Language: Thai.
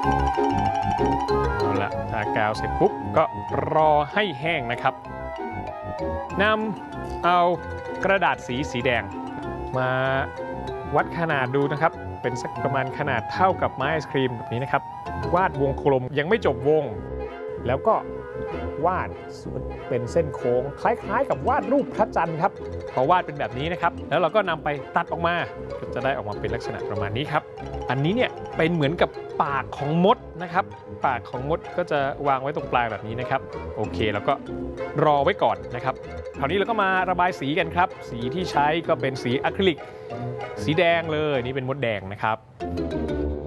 เอาละทากาวเสร็จปุ๊บก็รอให้แห้งนะครับนำเอากระดาษสีแดงมาวัดขนาดดูนะครับเป็นสักประมาณขนาดเท่ากับไม้ไอศครีมแบบนี้นะครับวาดวงกลมยังไม่จบวงแล้วก็วาดเป็นเส้นโค้งคล้ายๆกับวาดรูปพระจันทร์ครับพอวาดเป็นแบบนี้นะครับแล้วเราก็นำไปตัดออกมาก็จะได้ออกมาเป็นลักษณะประมาณนี้ครับอันนี้เนี่ยเป็นเหมือนกับปากของมดนะครับปากของมดก็จะวางไว้ตรงปลายแบบนี้นะครับโอเคแล้วก็รอไว้ก่อนนะครับคราวนี้เราก็มาระบายสีกันครับสีที่ใช้ก็เป็นสีอะคริลิกสีแดงเลยนี่เป็นมดแดงนะครับ